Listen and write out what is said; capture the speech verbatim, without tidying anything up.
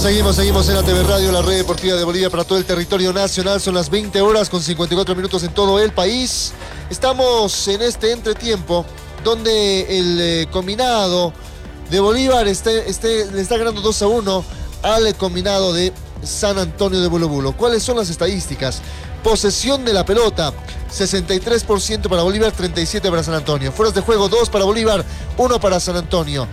seguimos, seguimos en la T V Radio, la red deportiva de Bolivia para todo el territorio nacional. Son las veinte horas con cincuenta y cuatro minutos en todo el país. Estamos en este entretiempo donde el eh, combinado de Bolívar esté, esté, le está ganando dos a uno al combinado de San Antonio de Bulo Bulo. ¿Cuáles son las estadísticas? Posesión de la pelota, sesenta y tres por ciento para Bolívar, treinta y siete por ciento para San Antonio. Fueras de juego, dos para Bolívar, uno para San Antonio.